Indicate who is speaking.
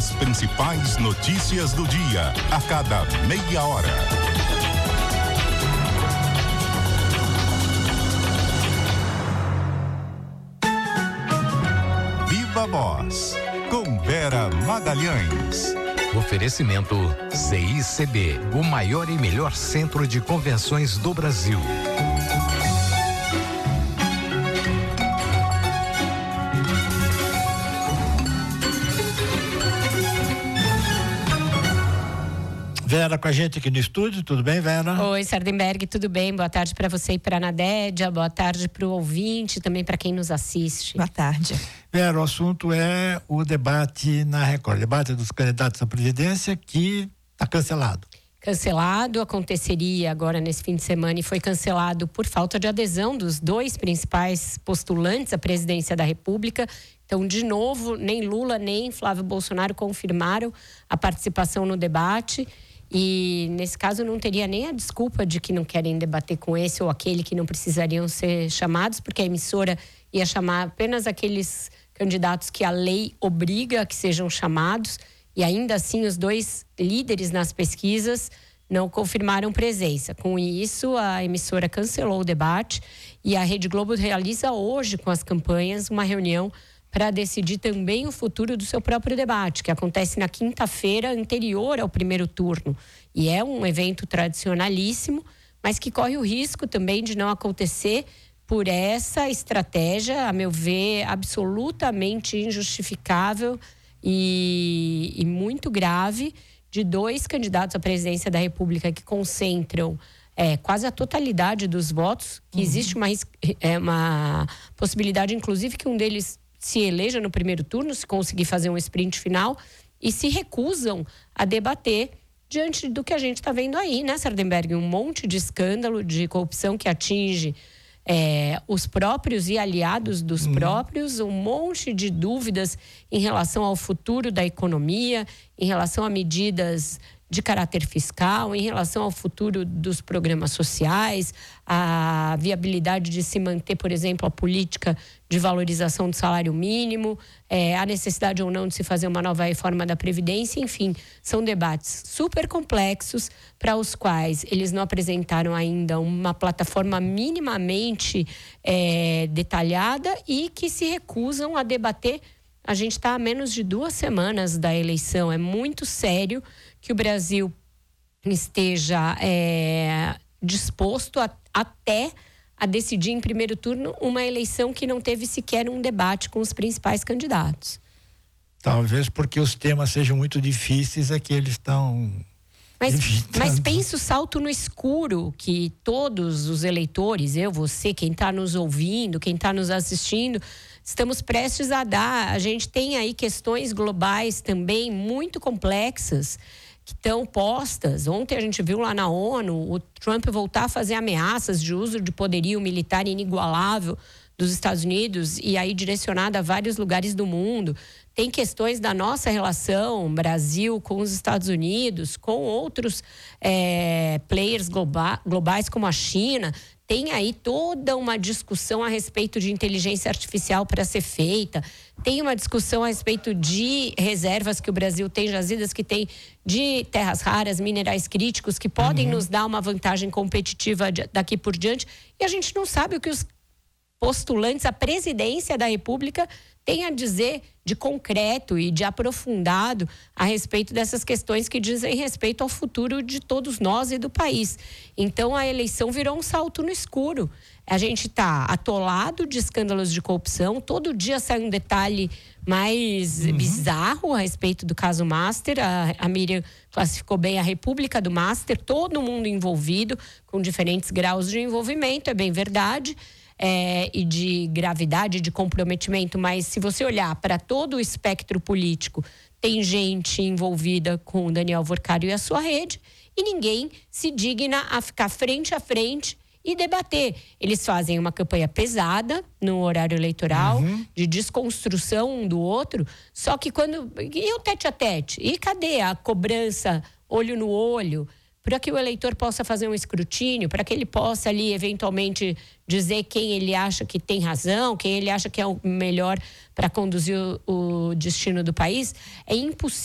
Speaker 1: As principais notícias do dia, a cada meia hora. Viva Voz, com Vera Magalhães.
Speaker 2: Oferecimento CICB, o maior e melhor centro de convenções do Brasil.
Speaker 3: Vera com a gente aqui no estúdio, tudo bem, Vera?
Speaker 4: Oi, Sardenberg, tudo bem? Boa tarde para você e para a Nadédia, boa tarde para o ouvinte, também para quem nos assiste.
Speaker 5: Boa tarde.
Speaker 3: Vera, o assunto é o debate na Record, debate dos candidatos à presidência que está cancelado.
Speaker 4: Cancelado, aconteceria agora nesse fim de semana e foi cancelado por falta de adesão dos dois principais postulantes à presidência da República. Então, de novo, nem Lula nem Flávio Bolsonaro confirmaram a participação no debate. E, nesse caso, não teria nem a desculpa de que não querem debater com esse ou aquele que não precisariam ser chamados, porque a emissora ia chamar apenas aqueles candidatos que a lei obriga a que sejam chamados. E, ainda assim, os dois líderes nas pesquisas não confirmaram presença. Com isso, a emissora cancelou o debate e a Rede Globo realiza hoje, com as campanhas, uma reunião para decidir também o futuro do seu próprio debate, que acontece na quinta-feira anterior ao primeiro turno. E é um evento tradicionalíssimo, mas que corre o risco também de não acontecer por essa estratégia, a meu ver, absolutamente injustificável e muito grave, de dois candidatos à presidência da República que concentram quase a totalidade dos votos, que existe uma possibilidade, inclusive, que um deles se eleja no primeiro turno, se conseguir fazer um sprint final, e se recusam a debater diante do que a gente está vendo aí, né, Sardenberg? Um monte de escândalo de corrupção que atinge os próprios e aliados dos próprios, um monte de dúvidas em relação ao futuro da economia, em relação a medidas de caráter fiscal, em relação ao futuro dos programas sociais, a viabilidade de se manter, por exemplo, a política de valorização do salário mínimo, a necessidade ou não de se fazer uma nova reforma da Previdência, enfim, são debates super complexos para os quais eles não apresentaram ainda uma plataforma minimamente detalhada e que se recusam a debater. A gente está a menos de 2 semanas da eleição, é muito sério que o Brasil esteja disposto até a decidir em primeiro turno uma eleição que não teve sequer um debate com os principais candidatos.
Speaker 3: Talvez porque os temas sejam muito difíceis, é que eles estão...
Speaker 4: Mas pensa o salto no escuro que todos os eleitores, eu, você, quem está nos ouvindo, quem está nos assistindo, estamos prestes a dar. A gente tem aí questões globais também muito complexas que estão postas. Ontem a gente viu lá na ONU o Trump voltar a fazer ameaças de uso de poderio militar inigualável dos Estados Unidos e aí direcionada a vários lugares do mundo. Tem questões da nossa relação, Brasil com os Estados Unidos, com outros players globais como a China. Tem aí toda uma discussão a respeito de inteligência artificial para ser feita. Tem uma discussão a respeito de reservas que o Brasil tem, jazidas que tem de terras raras, minerais críticos, que podem nos dar uma vantagem competitiva daqui por diante. E a gente não sabe o que os postulantes à presidência da República têm a dizer de concreto e de aprofundado a respeito dessas questões que dizem respeito ao futuro de todos nós e do país. Então, a eleição virou um salto no escuro. A gente está atolado de escândalos de corrupção, todo dia sai um detalhe mais bizarro a respeito do caso Master. A Miriam classificou bem a República do Master, todo mundo envolvido, com diferentes graus de envolvimento, é bem verdade. E de gravidade, de comprometimento, mas se você olhar para todo o espectro político, tem gente envolvida com o Daniel Vorcário e a sua rede, e ninguém se digna a ficar frente a frente e debater. Eles fazem uma campanha pesada no horário eleitoral, de desconstrução um do outro, só que e o tete a tete? E cadê a cobrança olho no olho? Para que o eleitor possa fazer um escrutínio, para que ele possa ali eventualmente dizer quem ele acha que tem razão, quem ele acha que é o melhor para conduzir o destino do país, é impossível